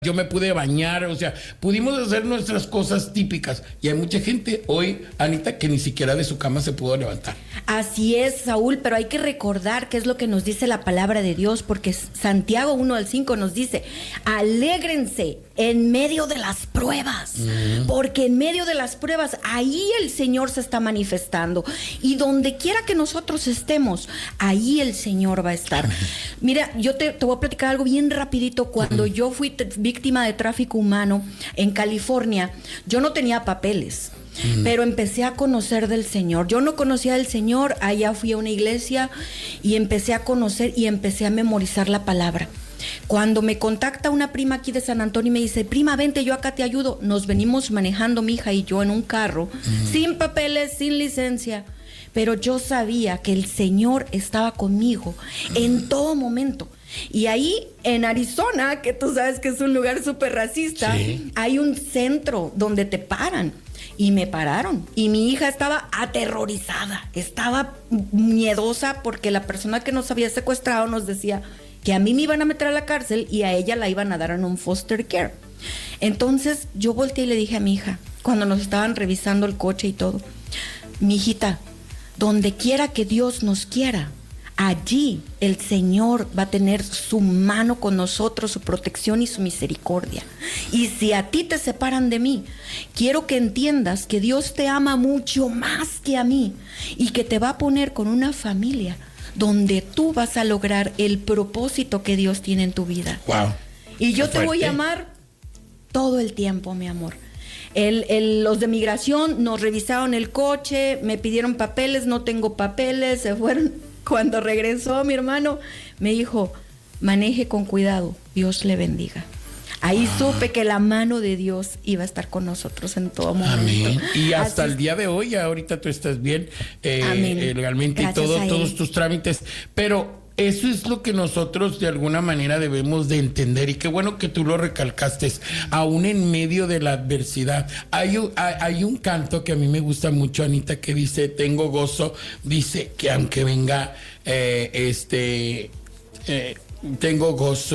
Yo me pude bañar, o sea, pudimos hacer nuestras cosas típicas. Y hay mucha gente hoy, Anita, que ni siquiera de su cama se pudo levantar. Así es, Saúl, pero hay que recordar qué es lo que nos dice la palabra de Dios, porque Santiago 1:5 nos dice: alégrense en medio de las pruebas, porque en medio de las pruebas ahí el Señor se está manifestando, y donde quiera que nosotros estemos, ahí el Señor va a estar. Mira, yo te voy a platicar algo bien rapidito. Cuando yo fui víctima de tráfico humano en California, yo no tenía papeles. Pero empecé a conocer del Señor. Yo no conocía del Señor. Allá fui a una iglesia y empecé a conocer y empecé a memorizar la palabra. Cuando me contacta una prima aquí de San Antonio y me dice: prima, vente, yo acá te ayudo. Nos venimos manejando mi hija y yo en un carro, sin papeles, sin licencia. Pero yo sabía que el Señor estaba conmigo en todo momento. Y ahí en Arizona, que tú sabes que es un lugar súper racista, sí, hay un centro donde te paran. Y me pararon. Y mi hija estaba aterrorizada, estaba miedosa, porque la persona que nos había secuestrado nos decía que a mí me iban a meter a la cárcel y a ella la iban a dar en un foster care. Entonces yo volteé y le dije a mi hija, cuando nos estaban revisando el coche y todo: mi hijita, donde quiera que Dios nos quiera, allí el Señor va a tener su mano con nosotros, su protección y su misericordia. Y si a ti te separan de mí, quiero que entiendas que Dios te ama mucho más que a mí, y que te va a poner con una familia donde tú vas a lograr el propósito que Dios tiene en tu vida. Wow. Y yo te voy a amar todo el tiempo, mi amor. Los de migración nos revisaron el coche, me pidieron papeles, no tengo papeles, se fueron. Cuando regresó mi hermano, me dijo: maneje con cuidado, Dios le bendiga. Ahí supe que la mano de Dios iba a estar con nosotros en todo momento. Amén. Y hasta el día de hoy, ahorita tú estás bien, legalmente, y todos tus trámites, pero eso es lo que nosotros de alguna manera debemos de entender, y qué bueno que tú lo recalcaste, aún en medio de la adversidad. Hay un canto que a mí me gusta mucho, Anita, que dice: tengo gozo, dice que aunque venga, tengo gozo